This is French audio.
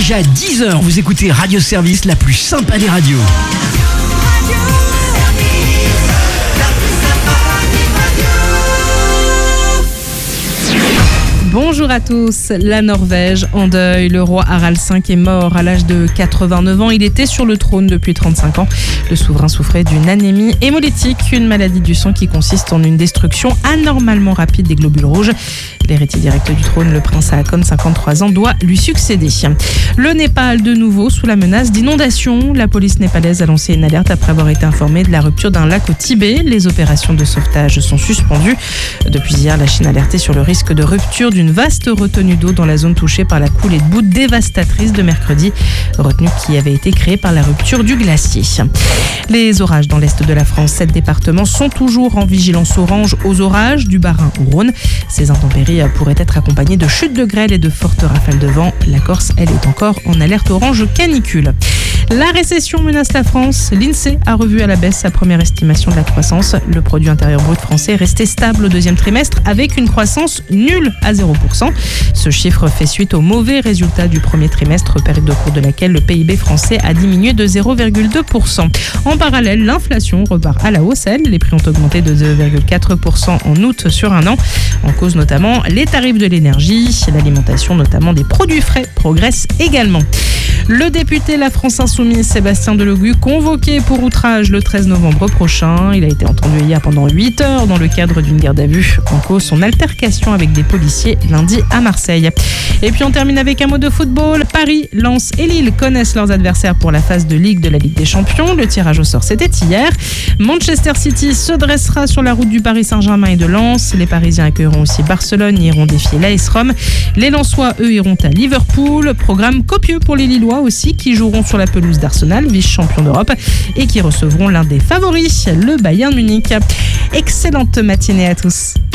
Jusqu'à 10h, vous écoutez Radio Service, la plus sympa des radios. Bonjour à tous. La Norvège en deuil. Le roi Harald V est mort à l'âge de 89 ans. Il était sur le trône depuis 35 ans. Le souverain souffrait d'une anémie hémolytique, une maladie du sang qui consiste en une destruction anormalement rapide des globules rouges. L'héritier direct du trône, le prince Haakon, 53 ans, doit lui succéder. Le Népal, de nouveau, sous la menace d'inondation. La police népalaise a lancé une alerte après avoir été informée de la rupture d'un lac au Tibet. Les opérations de sauvetage sont suspendues. Depuis hier, la Chine a alerté sur le risque de rupture d'une vaste retenue d'eau dans la zone touchée par la coulée de boue dévastatrice de mercredi, retenue qui avait été créée par la rupture du glacier. Les orages dans l'est de la France, 7 départements sont toujours en vigilance orange aux orages, du Bas-Rhin au Rhône. Ces intempéries pourraient être accompagnées de chutes de grêle et de fortes rafales de vent. La Corse, elle, est encore en alerte orange canicule. La récession menace la France. L'INSEE a revu à la baisse sa première estimation de la croissance. Le produit intérieur brut français est resté stable au deuxième trimestre avec une croissance nulle à 0%. Ce chiffre fait suite aux mauvais résultats du premier trimestre, période au cours de laquelle le PIB français a diminué de 0,2%. En parallèle, l'inflation repart à la hausse. Les prix ont augmenté de 2,4% en août sur un an. En cause notamment les tarifs de l'énergie, l'alimentation, notamment des produits frais, progresse également. Le député La France Insoumise, Sébastien Delogu, convoqué pour outrage le 13 novembre prochain. Il a été entendu hier pendant 8 heures dans le cadre d'une garde à vue. En cause, son altercation avec des policiers lundi à Marseille. Et puis on termine avec un mot de football. Paris, Lens et Lille connaissent leurs adversaires pour la phase de Ligue de la Ligue des Champions. Le tirage au sort, c'était hier. Manchester City se dressera sur la route du Paris Saint-Germain et de Lens. Les Parisiens accueilleront aussi Barcelone et iront défier l'AS Rome. Les Lensois, eux, iront à Liverpool. Programme copieux pour les Lillois aussi, qui joueront sur la pelouse d'Arsenal, vice-champion d'Europe, et qui recevront l'un des favoris, le Bayern Munich. Excellente matinée à tous.